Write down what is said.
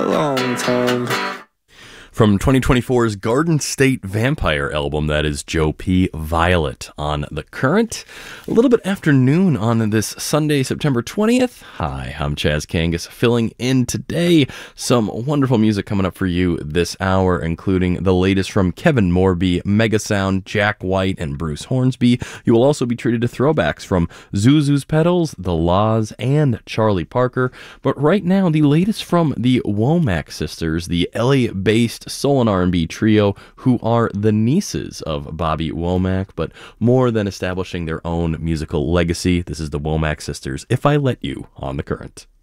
long time. From 2024's Garden State Vampire album, that is Joe P. Violet on The Current. A little bit after noon on this Sunday, September 20th. Hi, I'm Chaz Kangas, filling in today. Some wonderful music coming up for you this hour, including the latest from Kevin Morby, Megasound, Jack White, and Bruce Hornsby. You will also be treated to throwbacks from Zuzu's Petals, The Laws, and Charlie Parker. But right now, the latest from the Womack sisters, the LA-based soul and R&B trio who are the nieces of Bobby Womack, but more than establishing their own musical legacy. This is the Womack sisters, If I Let You, on The Current.